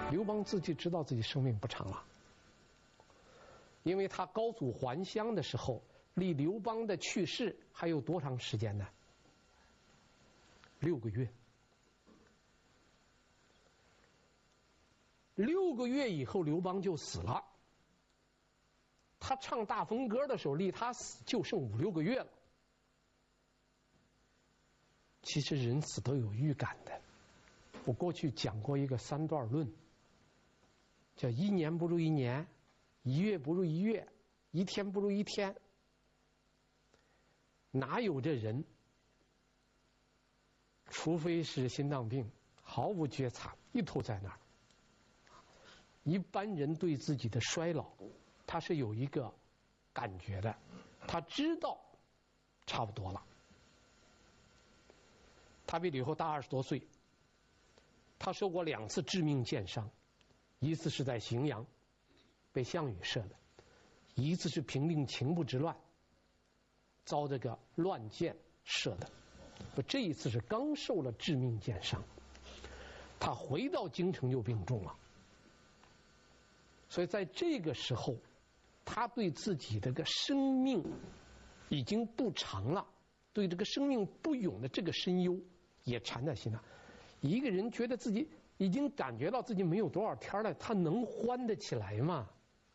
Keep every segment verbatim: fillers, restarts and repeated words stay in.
刘邦自己知道自己生命不长了，因为他高祖还乡的时候，离刘邦的去世还有多长时间呢？六个月。六个月以后，刘邦就死了。他唱大风歌的时候，离他死就剩五六个月了。其实人死都有预感的。我过去讲过一个三段论，叫一年不如一年，一月不如一月，一天不如一天。哪有这人？除非是心脏病，毫无觉察，一头在那儿。一般人对自己的衰老，他是有一个感觉的，他知道差不多了。他比吕后大二十多岁，他受过两次致命箭伤，一次是在荥阳被项羽射的，一次是平定秦部之乱遭这个乱箭射的。这一次是刚受了致命箭伤，他回到京城就病重了。所以在这个时候，他对自己这个生命已经不长了，对这个生命不永的这个深忧也缠在心上。一个人觉得自己已经感觉到自己没有多少天了，他能欢得起来吗？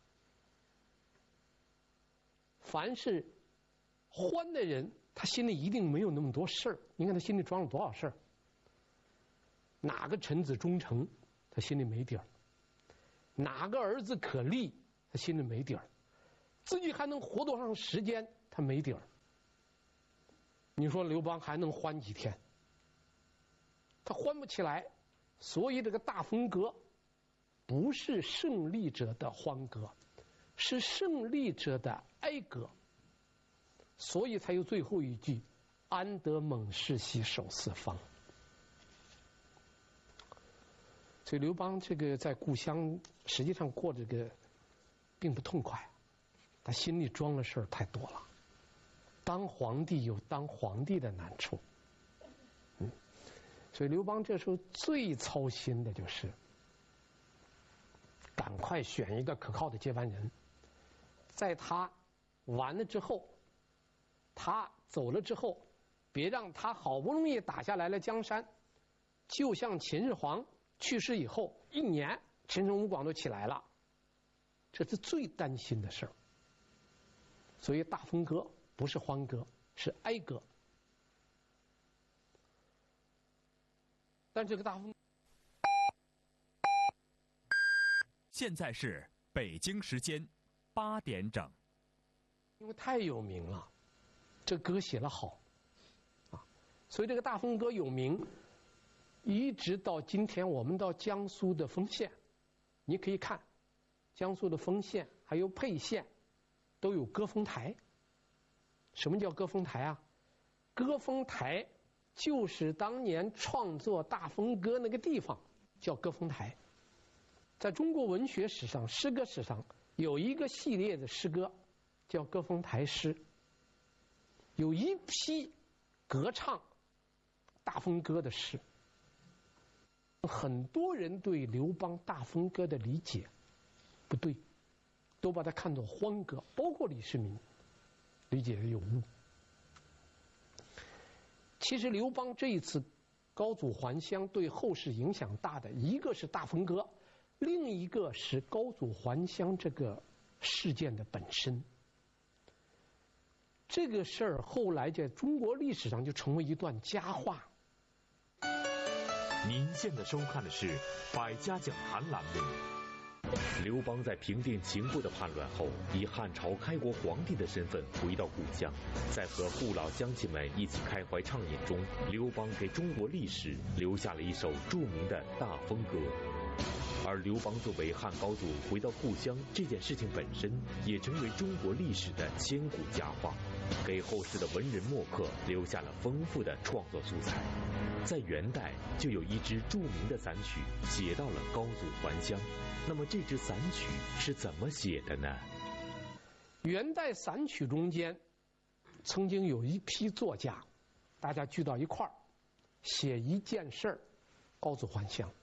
凡是欢的人，他心里一定没有那么多事儿。你看他心里装了多少事儿？哪个臣子忠诚，他心里没底儿；哪个儿子可立，他心里没底儿；自己还能活多长时间，他没底儿。你说刘邦还能欢几天？他欢不起来。所以这个大风歌不是胜利者的欢歌，是胜利者的哀歌。所以才有最后一句：安得猛士兮守四方。所以刘邦这个在故乡实际上过这个并不痛快，他心里装的事儿太多了。当皇帝有当皇帝的难处，嗯，所以刘邦这时候最操心的就是赶快选一个可靠的接班人，在他完了之后，他走了之后，别让他好不容易打下来了江山，就像秦始皇去世以后一年，陈胜吴广都起来了，这是最担心的事儿。所以大风歌不是欢歌，是哀歌。但这个大风， 现在是北京时间八点整。 因为太有名了，这歌写得好啊，所以这个大风歌有名，一直到今天。我们到江苏的丰县，你可以看江苏的丰县还有沛县都有歌风台。什么叫歌风台啊？歌风台就是当年创作大风歌那个地方，叫歌风台。在中国文学史上、诗歌史上有一个系列的诗歌叫歌风台诗，有一批歌唱大风歌的诗。很多人对刘邦大风歌的理解不对，都把它看作欢歌，包括李世民理解的有误。其实刘邦这一次高祖还乡对后世影响大的，一个是大风歌，另一个是高祖还乡这个事件的本身。这个事儿后来在中国历史上就成为一段佳话。 您现在收看的是《百家讲坛》栏目。刘邦在平定秦部的叛乱后，以汉朝开国皇帝的身份回到故乡，在和父老乡亲们一起开怀畅饮中，刘邦给中国历史留下了一首著名的大风歌。而刘邦作为汉高祖回到故乡这件事情本身，也成为中国历史的千古佳话，给后世的文人墨客留下了丰富的创作素材。在元代就有一支著名的散曲写到了高祖还乡，那么这支散曲是怎么写的呢？ 元代散曲中间曾经有一批作家，大家聚到一块儿写一件事儿，高祖还乡。